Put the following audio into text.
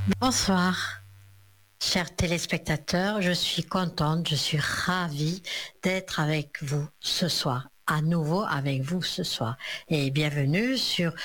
Bonsoir, chers téléspectateurs. Je suis contente, je suis ravie d'être avec vous ce soir, à nouveau avec vous ce soir. Et bienvenue sur